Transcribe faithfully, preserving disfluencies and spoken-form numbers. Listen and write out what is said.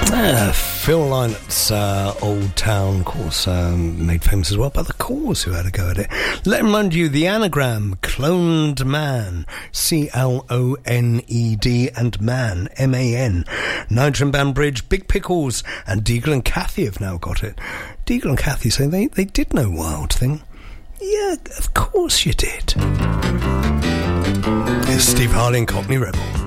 Uh, Phil Lynot's uh, Old Town, of course, um, made famous as well by The Cause, who had a go at it. Let me remind you, the anagram, Cloned Man, C L O N E D, and Man, M A N. Nigel and Banbridge, Big Pickles, and Deagle and Cathy have now got it. Deagle and Cathy say they, they did know Wild Thing. Yeah, of course you did. Here's Steve Harley and Cockney Rebel.